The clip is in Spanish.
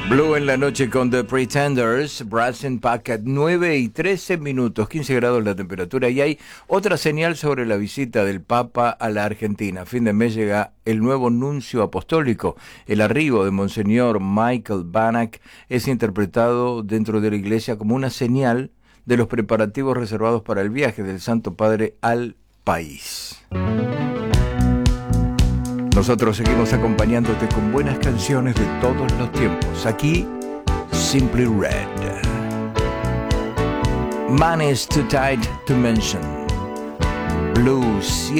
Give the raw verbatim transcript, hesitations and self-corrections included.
Blue en la noche con The Pretenders, Brass and Packet, nueve y trece minutos, quince grados la temperatura, y hay otra señal sobre la visita del Papa a la Argentina. A fin de mes llega el nuevo nuncio apostólico. El arribo de Monseñor Michael Banach es interpretado dentro de la Iglesia como una señal de los preparativos reservados para el viaje del Santo Padre al país. Nosotros seguimos acompañándote con buenas canciones de todos los tiempos. Aquí, Simply Red. Man is too tight to mention. Blues.